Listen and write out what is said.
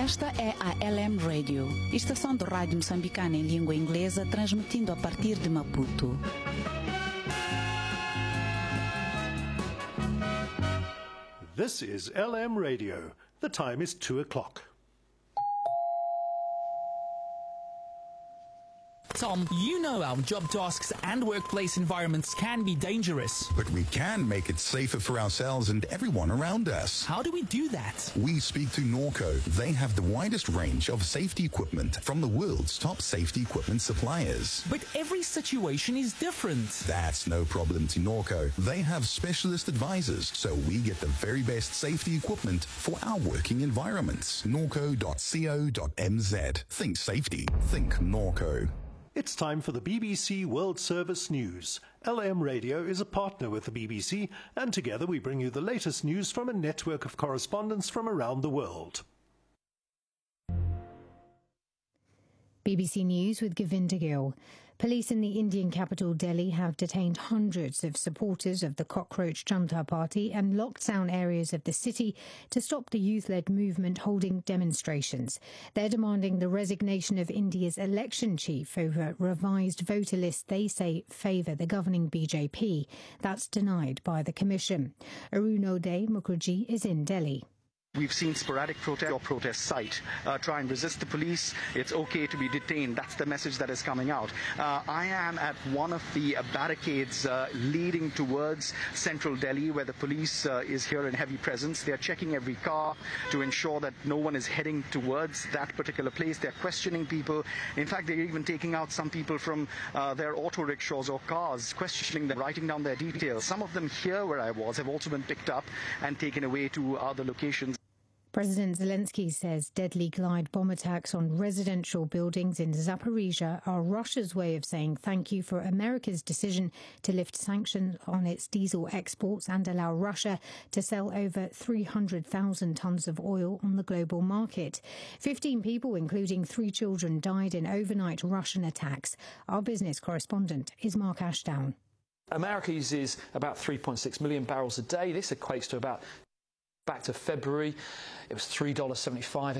Esta é a LM Radio, estação de rádio moçambicana em língua inglesa, transmitindo a partir de Maputo. This is LM Radio. The time is 2:00. Tom, you know our job tasks and workplace environments can be dangerous. But we can make it safer for ourselves and everyone around us. How do we do that? We speak to Norco. They have the widest range of safety equipment from the world's top safety equipment suppliers. But every situation is different. That's no problem to Norco. They have specialist advisors, so we get the very best safety equipment for our working environments. Norco.co.mz. Think safety. Think Norco. It's time for the BBC World Service News. LM Radio is a partner with the BBC, and together we bring you the latest news from a network of correspondents from around the world. BBC News with Govinda Gill. Police in the Indian capital Delhi have detained hundreds of supporters of the Cockroach Janata Party and locked down areas of the city to stop the youth-led movement holding demonstrations. They're demanding the resignation of India's election chief over revised voter lists they say favour the governing BJP. That's denied by the Commission. Arunodaya Mukherjee is in Delhi. We've seen sporadic protest or protest site try and resist the police. It's okay to be detained. That's the message that is coming out. I am at one of the barricades leading towards central Delhi, where the police is here in heavy presence. They're checking every car to ensure that no one is heading towards that particular place. They're questioning people. In fact, they're even taking out some people from their auto rickshaws or cars, questioning them, writing down their details. Some of them here where I was have also been picked up and taken away to other locations. President Zelensky says deadly glide bomb attacks on residential buildings in Zaporizhia are Russia's way of saying thank you for America's decision to lift sanctions on its diesel exports and allow Russia to sell over 300,000 tons of oil on the global market. 15 people, including 3 children, died in overnight Russian attacks. Our business correspondent is Mark Ashdown. America uses about 3.6 million barrels a day. This equates to about, back to February, it was $3.75